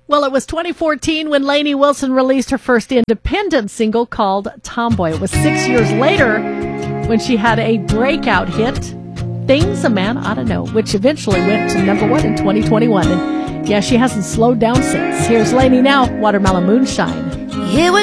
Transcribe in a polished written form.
Well, it was 2014 when Lainey Wilson released her first independent single called Tomboy. It was 6 years later when she had a breakout hit, Things a Man Ought to Know, which eventually went to number 1 in 2021. And yeah, she hasn't slowed down since. Here's Lainey now, Watermelon Moonshine. It was